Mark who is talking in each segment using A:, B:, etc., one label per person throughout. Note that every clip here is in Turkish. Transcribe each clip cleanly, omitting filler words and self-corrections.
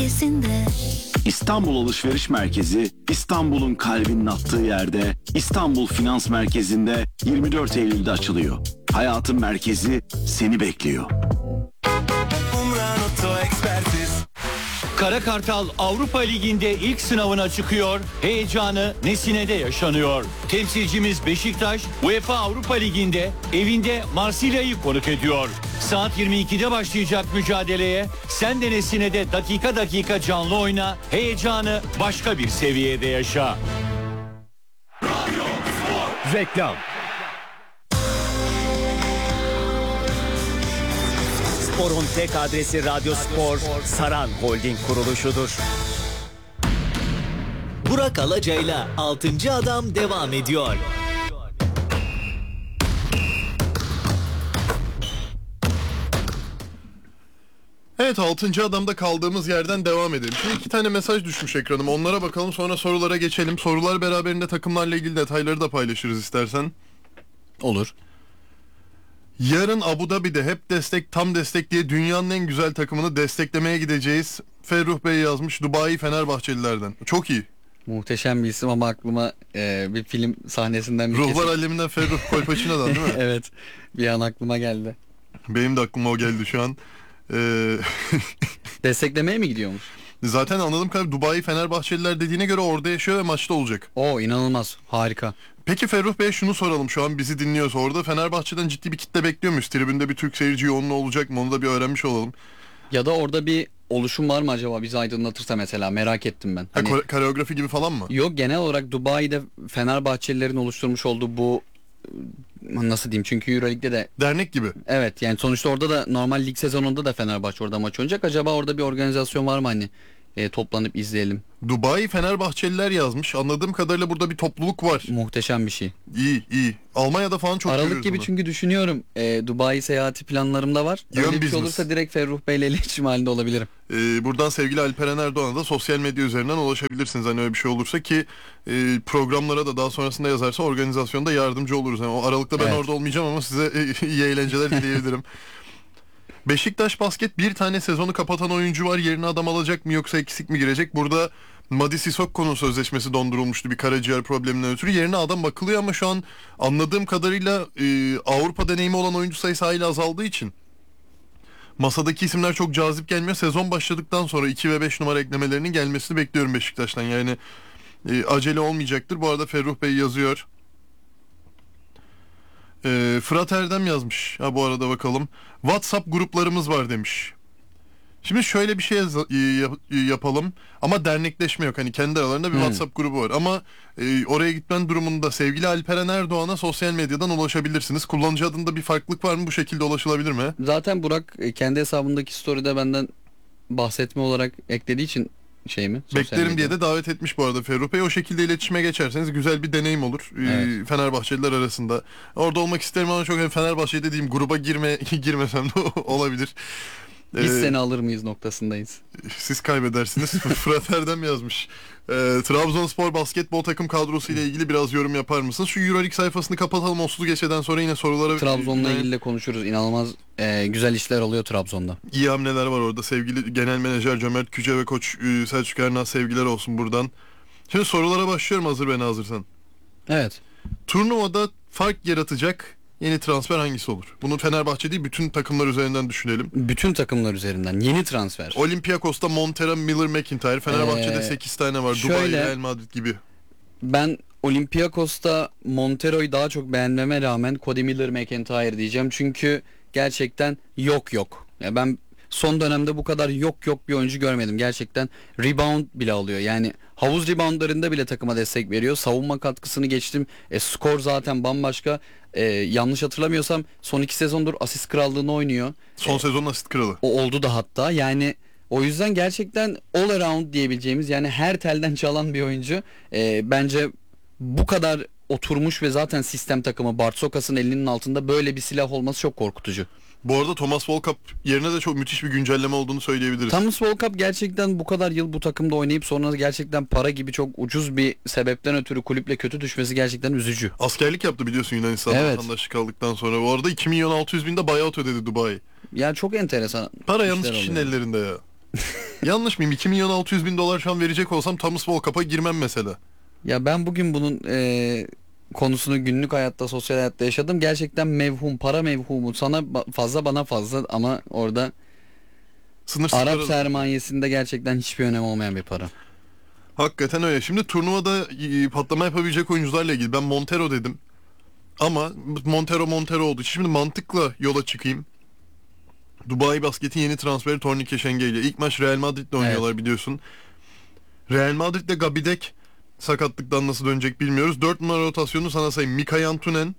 A: bölgesinde.
B: İstanbul Alışveriş Merkezi, İstanbul'un kalbinin attığı yerde, İstanbul Finans Merkezi'nde 24 Eylül'de açılıyor. Hayatın merkezi seni bekliyor.
C: Kara Kartal Avrupa Ligi'nde ilk sınavına çıkıyor. Heyecanı Nesine'de yaşanıyor. Temsilcimiz Beşiktaş UEFA Avrupa Ligi'nde evinde Marsilya'yı konuk ediyor. Saat 22'de başlayacak mücadeleye sen de Nesine'de dakika dakika canlı oyna. Heyecanı başka bir seviyede yaşa.
D: Reklam. Spor'un tek adresi Radyo Spor, Saran Holding kuruluşudur.
E: Burak Alaca'yla 6. Adam devam ediyor.
F: Evet, 6. adamda kaldığımız yerden devam edelim. Şimdi 2 tane mesaj düşmüş ekranıma. Onlara bakalım, sonra sorulara geçelim. Sorular beraberinde takımlarla ilgili detayları da paylaşırız istersen.
G: Olur.
F: Yarın Abu Dhabi'de hep destek tam destek diye dünyanın en güzel takımını desteklemeye gideceğiz. Ferruh Bey yazmış, Dubai Fenerbahçelilerden. Çok iyi.
G: Muhteşem bir isim ama aklıma bir film sahnesinden bir
F: Ruhlar
G: kesit.
F: Aleminden Ferruh Kolpaçino'dan değil mi?
G: Evet, bir an aklıma geldi.
F: Benim de aklıma o geldi şu an.
G: Desteklemeye mi gidiyormuş?
F: Zaten anladığım kadarıyla Dubai Fenerbahçeliler dediğine göre orada yaşıyor ve maçta olacak.
G: Oo, inanılmaz, harika.
F: Peki Ferruh Bey'e şunu soralım, şu an bizi dinliyorsa orada Fenerbahçe'den ciddi bir kitle bekliyor muyuz? Tribünde bir Türk seyirci yoğunluğu olacak mı? Onu da bir öğrenmiş olalım.
G: Ya da orada bir oluşum var mı acaba, bizi aydınlatırsa mesela, merak ettim ben. Hani,
F: koreografi gibi falan mı?
G: Yok, genel olarak Dubai'de Fenerbahçelilerin oluşturmuş olduğu bu, nasıl diyeyim, çünkü Euroleague'de de
F: dernek gibi.
G: Evet, yani sonuçta orada da normal lig sezonunda da Fenerbahçe orada maç oynayacak. Acaba orada bir organizasyon var mı, hani toplanıp izleyelim.
F: Dubai Fenerbahçeliler yazmış. Anladığım kadarıyla burada bir topluluk var.
G: Muhteşem bir şey.
F: İyi. Almanya'da falan çok
G: Aralık gibi bunu. Çünkü düşünüyorum. Dubai seyahati planlarımda var.
F: Yön
G: Öyle bir
F: business.
G: şey olursa direkt Ferruh Bey'le iletişim halinde olabilirim.
F: Buradan sevgili Alperen Erdoğan'a da sosyal medya üzerinden ulaşabilirsiniz. Hani öyle bir şey olursa ki programlara da daha sonrasında yazarsa organizasyonda yardımcı oluruz. Yani o Aralık'ta ben orada olmayacağım ama size iyi eğlenceler dileyebilirim. Beşiktaş basket bir tane sezonu kapatan oyuncu var. Yerine adam alacak mı yoksa eksik mi girecek? Burada Madi Sissokko'nun sözleşmesi dondurulmuştu bir karaciğer probleminden ötürü. Yerine adam bakılıyor ama şu an anladığım kadarıyla Avrupa deneyimi olan oyuncu sayısı hala azaldığı için masadaki isimler çok cazip gelmiyor. Sezon başladıktan sonra 2 ve 5 numara eklemelerinin gelmesini bekliyorum Beşiktaş'tan. Yani acele olmayacaktır. Bu arada Ferruh Bey yazıyor. Fırat Erdem yazmış. Bu arada bakalım. WhatsApp gruplarımız var demiş. Şimdi şöyle bir şey yapalım. Ama dernekleşme yok. Hani kendi aralarında bir WhatsApp grubu var. Ama oraya gitmen durumunda sevgili Alperen Erdoğan'a sosyal medyadan ulaşabilirsiniz. Kullanıcı adında bir farklılık var mı? Bu şekilde ulaşılabilir mi?
G: Zaten Burak kendi hesabındaki story'de benden bahsetme olarak eklediği için
F: beklerim diye de davet etmiş bu arada Ferruh Bey. O şekilde iletişime geçerseniz güzel bir deneyim olur. Evet. Fenerbahçeliler arasında. Orada olmak isterim ama çok Fenerbahçe dediğim gruba girmesem de olabilir.
G: Biz seni alır mıyız noktasındayız.
F: Siz kaybedersiniz. Fırat Erdem yazmış. Trabzonspor basketbol takım kadrosu ile ilgili biraz yorum yapar mısınız? Şu Euroleague sayfasını kapatalım. 30 geçeden sonra yine sorulara...
G: Trabzon'la ilgili de konuşuruz. İnanılmaz güzel işler oluyor Trabzon'da.
F: İyi hamleler var orada. Sevgili Genel Menajer Cömert Küce ve Koç Selçuk Ernaz sevgiler olsun buradan. Şimdi sorulara başlıyorum hazır ve hazırsan.
G: Evet.
F: Turnuvada fark yaratacak yeni transfer hangisi olur? Bunu Fenerbahçe değil bütün takımlar üzerinden düşünelim.
G: Bütün takımlar üzerinden yeni transfer.
F: Olympiakos'ta Montero, Miller, McIntyre. Fenerbahçe'de 8 tane var. Dubai, Real Madrid gibi.
G: Ben Olympiakos'ta Montero'yu daha çok beğenmeme rağmen Cody Miller, McIntyre diyeceğim. Çünkü gerçekten yok. Ya ben son dönemde bu kadar yok bir oyuncu görmedim. Gerçekten rebound bile alıyor. Yani havuz reboundlarında bile takıma destek veriyor. Savunma katkısını geçtim. Skor zaten bambaşka. Yanlış hatırlamıyorsam son 2 sezondur asist krallığını oynuyor.
F: Son sezon asist kralı.
G: O oldu da hatta. Yani o yüzden gerçekten all around diyebileceğimiz, yani her telden çalan bir oyuncu. Bence bu kadar oturmuş ve zaten sistem takımı Bartsokas'ın elinin altında böyle bir silah olması çok korkutucu.
F: Bu arada Thomas Volkap yerine de çok müthiş bir güncelleme olduğunu söyleyebiliriz.
G: Thomas Volkap gerçekten bu kadar yıl bu takımda oynayıp sonra gerçekten para gibi çok ucuz bir sebepten ötürü kulüple kötü düşmesi gerçekten üzücü.
F: Askerlik yaptı biliyorsun Yunanistan'da vatandaşlık aldıktan sonra. Bu arada 2.600.000 de buyout ödedi Dubai.
G: Ya çok enteresan.
F: Para yanlış kişinin ellerinde ya. Yanlış mıyım? 2 milyon 600 bin dolar şu an verecek olsam Thomas World Cup'a girmem mesela.
G: Ya ben bugün bunun konusunu günlük hayatta, sosyal hayatta yaşadım. Gerçekten mevhum, para mevhumu. Sana fazla, bana fazla, ama orada
F: Sınırsız
G: Arap
F: para-
G: sermayesinde gerçekten hiçbir önemi olmayan bir para.
F: Hakikaten öyle. Şimdi turnuvada patlama yapabilecek oyuncularla ilgili ben Montero dedim. Ama Montero oldu. Şimdi mantıkla yola çıkayım. Dubai Basket'in yeni transferi Tornike Şengeli. İlk maç Real Madrid'le oynuyorlar biliyorsun. Real Madrid'de Gabidek sakatlıktan nasıl dönecek bilmiyoruz. 4 numara rotasyonu sana sayayım. Mikayan Tunen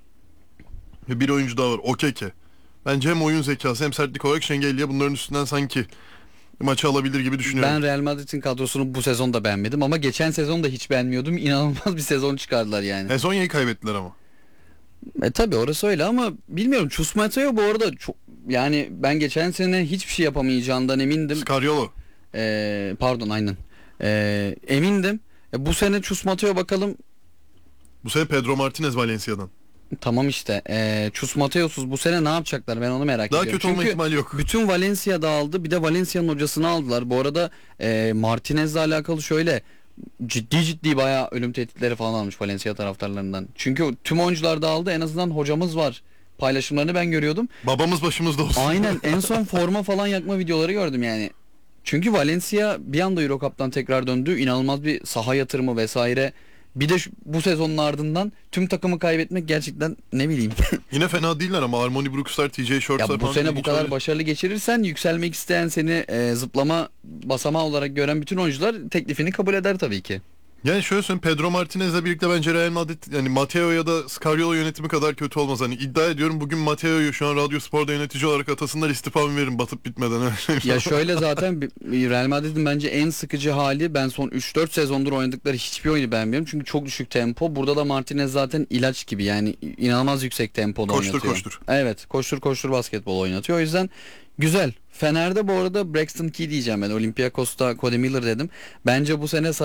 F: ve bir oyuncu daha var. Okeke. Bence hem oyun zekası hem sertlik olarak Şengeli'ye bunların üstünden sanki maçı alabilir gibi düşünüyorum.
G: Ben Real Madrid'in kadrosunu bu sezon da beğenmedim ama geçen sezon da hiç beğenmiyordum. İnanılmaz bir sezon çıkardılar yani.
F: Hezonya'yı kaybettiler ama.
G: Tabii orası öyle ama bilmiyorum. Chus Mateo bu arada çok, yani ben geçen sene hiçbir şey yapamayacağından emindim.
F: Scariolo.
G: Pardon, aynen. Emindim. Bu sene Chus Mateo bakalım.
F: Bu sene Pedro Martinez Valencia'dan.
G: Tamam işte. Chus Mateos'uz bu sene ne yapacaklar, ben onu merak
F: Daha
G: ediyorum.
F: kötü olma
G: Çünkü
F: ihtimali yok.
G: bütün Valencia dağıldı, bir de Valencia'nın hocasını aldılar. Bu arada Martinez'le alakalı şöyle ciddi bayağı ölüm tehditleri falan almış Valencia taraftarlarından. Çünkü tüm oyuncular dağıldı, en azından hocamız var. Paylaşımlarını ben görüyordum.
F: Babamız başımızda olsun.
G: Aynen, en son forma falan yakma videoları gördüm yani. Çünkü Valencia bir anda Euro Cup'tan tekrar döndü. İnanılmaz bir saha yatırımı vesaire. Bir de bu sezonun ardından tüm takımı kaybetmek gerçekten, ne bileyim.
F: Yine fena değiller ama Harmony Brooks'lar, TJ Shorts'lar
G: Ya bu
F: falan
G: sene bu
F: ilginç
G: kadar
F: olabilir.
G: başarılı geçirirsen yükselmek isteyen, seni zıplama basamağı olarak gören bütün oyuncular teklifini kabul eder tabii ki.
F: Yani şöyle söyleyeyim, Pedro Martinez'le birlikte bence Real Madrid yani Mateo ya da Scariolo yönetimi kadar kötü olmaz. Hani iddia ediyorum bugün Mateo'yu şu an Radyo Spor'da yönetici olarak atasınlar, istifamı verin batıp bitmeden.
G: Ya şöyle zaten Real Madrid'in bence en sıkıcı hali, ben son 3-4 sezondur oynadıkları hiçbir oyunu beğenmiyorum. Çünkü çok düşük tempo. Burada da Martinez zaten ilaç gibi, yani inanılmaz yüksek tempoda oynatıyor.
F: Koştur.
G: Evet, koştur basketbol oynatıyor. O yüzden güzel. Fener'de bu arada Braxton Key diyeceğim ben. Olympiakos'ta Cody Miller dedim. Bence bu sene